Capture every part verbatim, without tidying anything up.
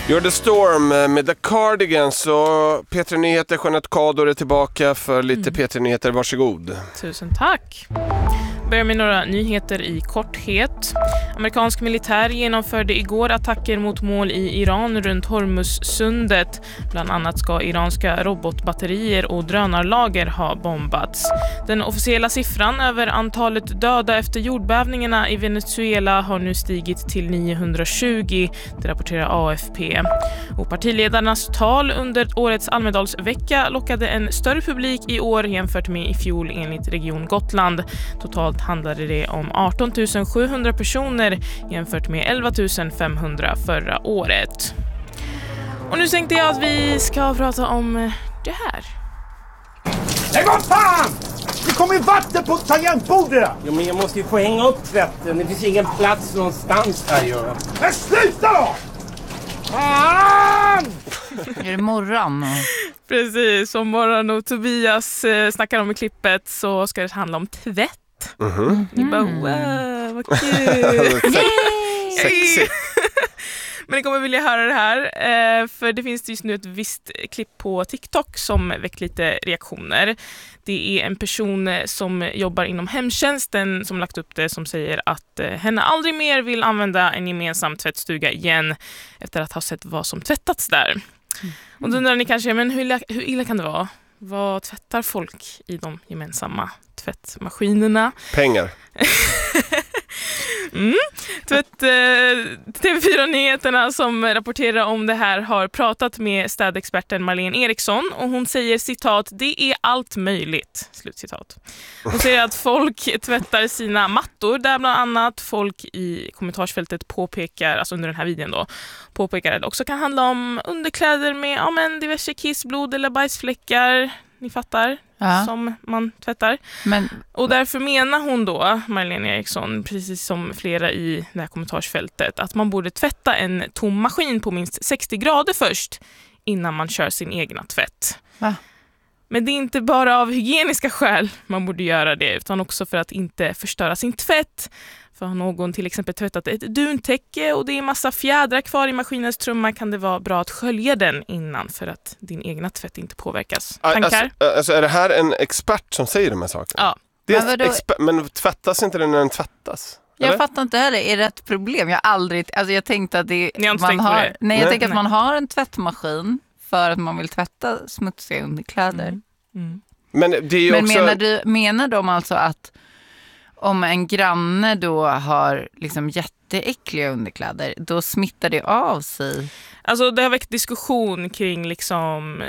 You're the Storm med The Cardigans och P tre Nyheter, Jeanette Kador är tillbaka för lite mm. P tre Nyheter, varsågod. Tusen tack. Börjar med några nyheter i korthet. Amerikansk militär genomförde igår attacker mot mål i Iran runt Hormuzsundet. Bland annat ska iranska robotbatterier och drönarlager ha bombats. Den officiella siffran över antalet döda efter jordbävningarna i Venezuela har nu stigit till niohundratjugo, det rapporterar A F P. Och partiledarnas tal under årets Almedalsvecka lockade en större publik i år jämfört med i fjol enligt Region Gotland. Totalt handlade det om arton tusen sjuhundra personer jämfört med elva tusen femhundra förra året. Och nu tänkte jag att vi ska prata om det här. Nej, vad fan! Det kommer ju vatten på tangentbordet! Jo, men jag måste ju få hänga upp tvätten. Det finns ingen plats någonstans här, Göran. Men sluta då! Fan! Är det morgon? Precis, som Morgon och Tobias eh, snackar om i klippet så ska det handla om tvätt. Mm-hmm. Ni bara, wow, vad kul! Sexigt. Men ni kommer vilja höra det här, eh, för det finns just nu ett visst klipp på TikTok som väckt lite reaktioner. Det är en person som jobbar inom hemtjänsten som lagt upp det, som säger att eh, henne aldrig mer vill använda en gemensam tvättstuga igen efter att ha sett vad som tvättats där. Mm. Och då undrar ni kanske, men hur illa, hur illa kan det vara? Vad tvättar folk i de gemensamma tvättmaskinerna? Pengar. mm. Tvätt, eh, T V fyra-nyheterna som rapporterar om det här har pratat med städexperten Marlene Eriksson och hon säger citat, det är allt möjligt, slutcitat. Hon säger att folk tvättar sina mattor där bland annat. Folk i kommentarsfältet påpekar, alltså under den här videon då, påpekar att det också kan handla om underkläder med ja, men diverse kissblod eller bajsfläckar. Ni fattar, ja. Som man tvättar. Men, och därför menar hon då, Marlene Eriksson, precis som flera i det här kommentarsfältet, att man borde tvätta en tom maskin på minst sextio grader först innan man kör sin egna tvätt. Va? Men det är inte bara av hygieniska skäl man borde göra det, utan också för att inte förstöra sin tvätt. För har någon till exempel tvättat ett duntäcke och det är massa fjädrar kvar i maskinens trumma kan det vara bra att skölja den innan för att din egna tvätt inte påverkas. Tankar? Alltså, alltså är det här en expert som säger de här sakerna? Ja. Det är men, exper- men tvättas inte den när den tvättas? Jag eller? fattar inte heller, är det ett problem? Jag aldrig, alltså jag tänkte att det, har man har, det. nej, jag nej. tänker att man har en tvättmaskin för att man vill tvätta smutsiga underkläder. Mm. Mm. Men, det är ju men också... menar, du, menar de alltså att om en granne då har liksom jätteäckliga underkläder, då smittar det av sig? Alltså det har väckt diskussion kring liksom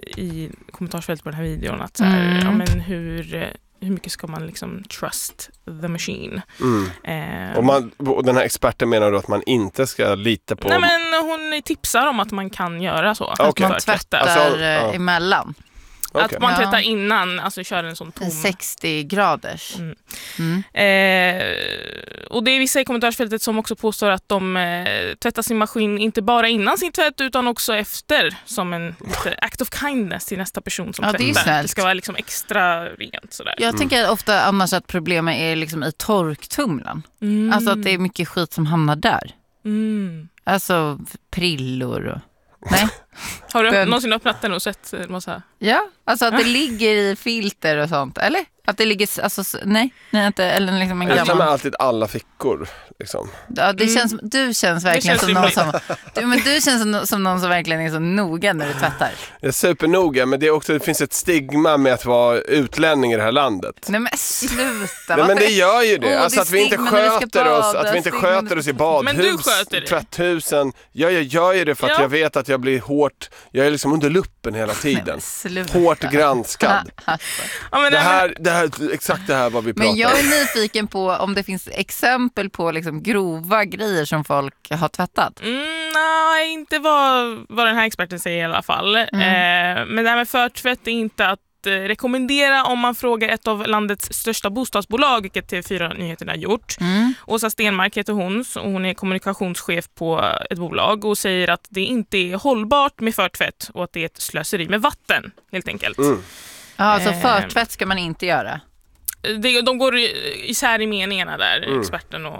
i kommentarsfältet på den här videon att så här, mm. ja, men hur, hur mycket ska man liksom trust the machine? Mm. Eh, och, man, och den här experten menar då att man inte ska lita på... Nej, men hon tipsar om att man kan göra så. Okay. Att man tvättar alltså, ja. emellan. Att okay. man tvättar innan, alltså kör en sån tom... sextio graders. Mm. Mm. Eh, och det är vissa i kommentarsfältet som också påstår att de eh, tvättar sin maskin inte bara innan sin tvätt utan också efter, som en lite act of kindness till nästa person som ja, tvättar. Det, det ska vara liksom extra rent sådär. Jag mm. tänker ofta annars att problemet är liksom i torktumlan. Mm. Alltså att det är mycket skit som hamnar där. Mm. Alltså prillor och... Nej. Har du den... någonsin öppnat den och sett massa? Ja, alltså att det ligger i filter och sånt, eller? Att det ligger, alltså, nej, nej inte, eller liksom en gammal... Jag tar alltid alla fickor, liksom. Ja, det känns, du känns verkligen känns som någon som... Du, men du känns som, som någon som verkligen är så noga när du tvättar. Jag är supernoga, men det, är också, det finns ett stigma med att vara utlänning i det här landet. Nej, men sluta. Nej, men det gör ju det. Oh, alltså det att vi inte sköter bada, oss, att vi inte sköter oss i badhus, men du sköter det. Tvätthusen. Ja, jag gör ju det för att ja. jag vet att jag blir hårt, jag är liksom under luppen hela tiden. Hårt granskad. Alltså. Ja, men det, här, det här, exakt det här vad vi pratar om. Men jag är nyfiken på om det finns exempel på liksom grova grejer som folk har tvättat. Mm, nej, inte vad, vad den här experten säger i alla fall. Mm. Eh, men det här med förtvätt är inte att eh, rekommendera om man frågar ett av landets största bostadsbolag, vilket T V fyra-nyheterna har gjort. Mm. Åsa Stenmark heter hon och hon är kommunikationschef på ett bolag och säger att det inte är hållbart med förtvätt och att det är ett slöseri med vatten, helt enkelt. Mm. Ja, alltså förtvätt ska man inte göra. De, de går isär i meningarna där, mm. experten och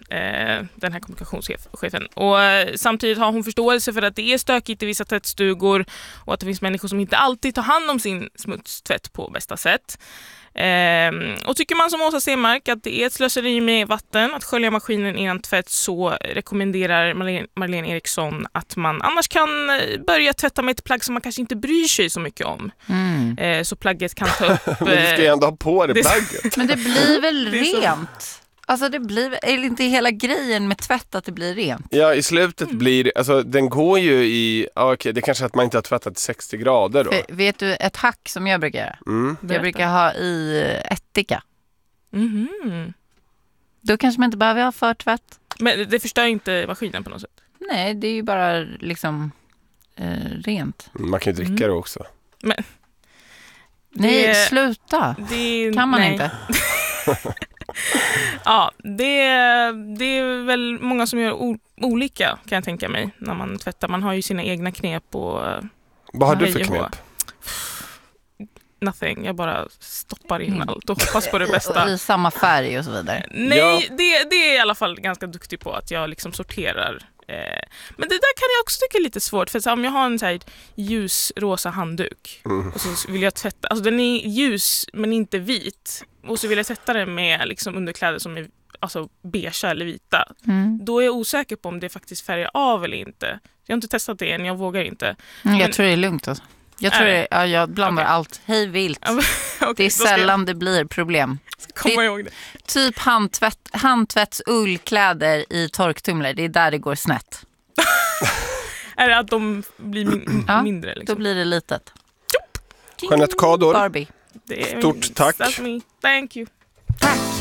eh, den här kommunikationschefen. Och eh, samtidigt har hon förståelse för att det är stökigt i vissa tvättstugor och att det finns människor som inte alltid tar hand om sin smutstvätt på bästa sätt. Eh, och tycker man som Åsa Stenmark att det är ett slöseri med vatten att skölja maskinen innan tvätt, så rekommenderar Marlene, Marlene Eriksson att man annars kan börja tvätta med ett plagg som man kanske inte bryr sig så mycket om. Mm. Eh, så plagget kan ta upp... Men du ska ju ändå ha på det plagget. Men det blir väl rent? Alltså det blir, är inte hela grejen med tvätt att det blir rent? Ja, i slutet mm. blir det, alltså den går ju i, ja, okej, det är kanske att man inte har tvättat till sextio grader då. För, vet du, ett hack som jag brukar göra, mm. jag brukar ha i ättika. Mm. Då kanske man inte behöver ha för tvätt. Men det förstör inte maskinen på något sätt? Nej, det är ju bara liksom eh, rent. Man kan ju dricka mm. det också. Men, nej, det, sluta. Det, kan man nej. inte. Ja, det, det är väl många som gör o, olika kan jag tänka mig när man tvättar. Man har ju sina egna knep och... Vad har du för knep? Nothing, jag bara stoppar in allt och hoppas på det bästa. Och i samma färg och så vidare. Nej, ja. det, det är i alla fall ganska duktig på att jag liksom sorterar. Men det där kan jag också tycka är lite svårt, för så om jag har en så här ljusrosa handduk mm. och så vill jag tvätta, alltså den är ljus men inte vit, och så vill jag tvätta den med liksom underkläder som är alltså beige eller vita, mm. då är jag osäker på om det faktiskt färgar av eller inte. Jag har inte testat det än, jag vågar inte. Mm, jag men, tror det är lugnt alltså. Jag tror det, ja, jag blandar okay. allt hej vilt. Okay, det är sällan jag... det blir problem. Komma ihåg det. Typ handtvätt, handtvätts ullkläder i torktumlare, det är där det går snett. Är det att de blir min- ja, mindre? Liksom? Då blir det litet. Jeanette Kador, Barbie. Stort tack. Thank you.